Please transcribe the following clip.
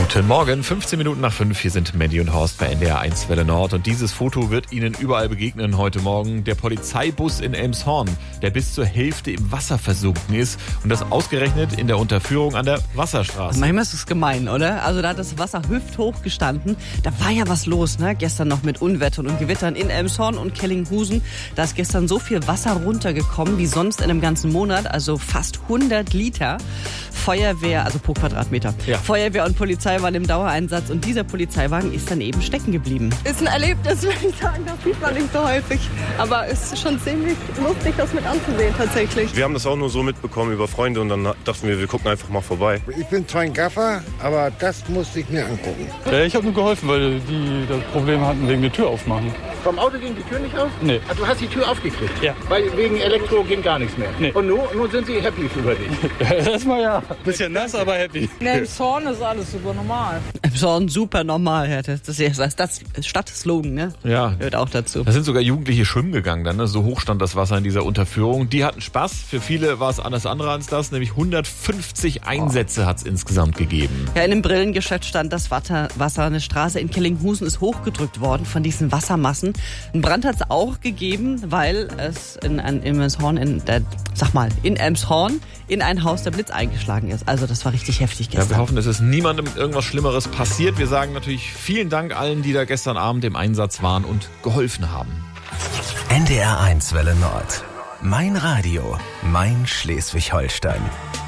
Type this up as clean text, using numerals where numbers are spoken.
Guten Morgen, 15 Minuten nach 5. Hier sind Mandy und Horst bei NDR 1 Welle Nord. Und dieses Foto wird Ihnen überall begegnen heute Morgen. Der Polizeibus in Elmshorn, der bis zur Hälfte im Wasser versunken ist. Und das ausgerechnet in der Unterführung an der Wasserstraße. Manchmal ist es gemein, oder? Also da hat das Wasser hüfthoch gestanden. Da war ja was los, ne? Gestern noch mit Unwettern und Gewittern in Elmshorn und Kellinghusen. Da ist gestern so viel Wasser runtergekommen wie sonst in einem ganzen Monat. Also fast 100 Liter. Feuerwehr, also pro Quadratmeter. Ja. Feuerwehr und Polizei waren im Dauereinsatz und dieser Polizeiwagen ist dann eben stecken geblieben. Ist ein Erlebnis, würde ich sagen, das sieht man nicht so häufig. Aber es ist schon ziemlich lustig, das mit anzusehen tatsächlich. Wir haben das auch nur so mitbekommen über Freunde und dann dachten wir gucken einfach mal vorbei. Ich bin zwar ein Gaffer, aber das musste ich mir angucken. Ich habe nur geholfen, weil die das Problem hatten wegen der Tür aufmachen. Vom Auto ging die Tür nicht auf? Nee. Also du hast die Tür aufgekriegt? Ja. Weil wegen Elektro ging gar nichts mehr? Nee. Und nun sind sie happy über dich? Erstmal ja. Bisschen nass, aber happy. In Elmshorn ist alles super normal. Elmshorn super normal, ja, das ist das Stadtslogan, ne? Ja. Hört auch dazu. Da sind sogar Jugendliche schwimmen gegangen dann, ne? So hoch stand das Wasser in dieser Unterführung. Die hatten Spaß. Für viele war es alles andere als das, nämlich 150 Einsätze hat es insgesamt gegeben. Ja, in einem Brillengeschäft stand das Wasser. Eine Straße in Kellinghusen ist hochgedrückt worden von diesen Wassermassen. Ein Brand hat es auch gegeben, weil es in Elmshorn in ein Haus der Blitz eingeschlagen ist. Also das war richtig heftig gestern. Ja, wir hoffen, es ist niemandem irgendwas Schlimmeres passiert. Wir sagen natürlich vielen Dank allen, die da gestern Abend im Einsatz waren und geholfen haben. NDR 1 Welle Nord. Mein Radio, mein Schleswig-Holstein.